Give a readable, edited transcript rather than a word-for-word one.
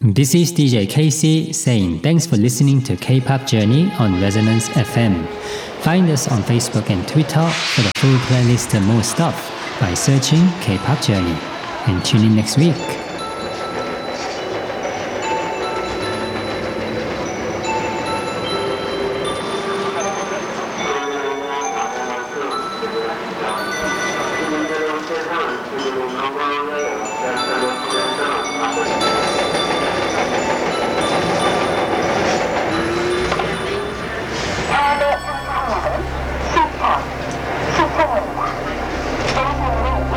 This is DJ Casey saying thanks for listening to K-Pop Journey on Resonance FM. Find us on Facebook and Twitter for the full playlist and more stuff by searching K-Pop Journey. And tune in next week.